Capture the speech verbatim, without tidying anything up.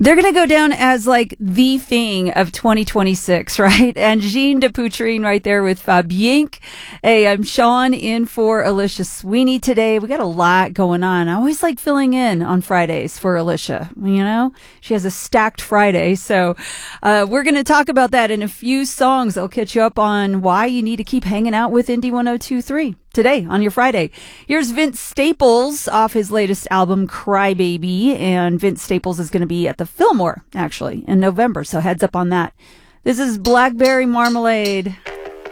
They're going to go down as like the thing of twenty twenty-six, right? And Jean de Poutrine right there with Fabienk. Hey, I'm Sean in for Alicia Sweeney today. We got a lot going on. I always like filling in on Fridays for Alicia. You know, she has a stacked Friday. So uh, we're going to talk about that in a few songs. I'll catch you up on why you need to keep hanging out with Indie one oh two point three. Today on your Friday. Here's Vince Staples off his latest album, Crybaby. And Vince Staples is going to be at the Fillmore, actually, in November. So heads up on that. This is Blackberry Marmalade.